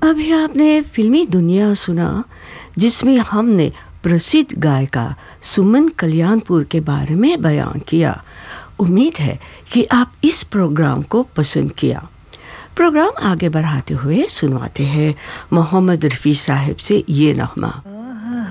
अभी आपने फिल्मी दुनिया सुना, जिसमें हमने प्रसिद्ध गायिका सुमन कल्याणपुर के बारे में बयान किया। उम्मीद है कि आप इस प्रोग्राम को पसंद किया। प्रोग्राम आगे बढ़ाते हुए सुनवाते हैं मोहम्मद रफ़ी साहब से ये नग़मा।